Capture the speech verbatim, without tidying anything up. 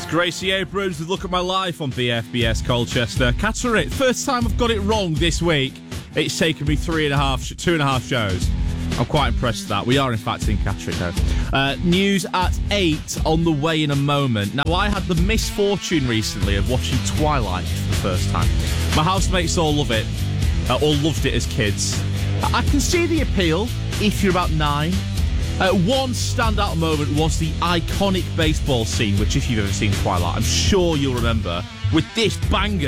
Gracie Abrams with Look at My Life on B F B S Colchester. Catering it. First time I've got it wrong this week. It's taken me three and a half, two and a half shows. I'm quite impressed with that. We are, in fact, in Catterick, though. Uh, news at eight on the way in a moment. Now, I had the misfortune recently of watching Twilight for the first time. My housemates all love it. Uh, all loved it as kids. I can see the appeal if you're about nine. Uh, one standout moment was the iconic baseball scene, which if you've ever seen Twilight, I'm sure you'll remember, with this banger.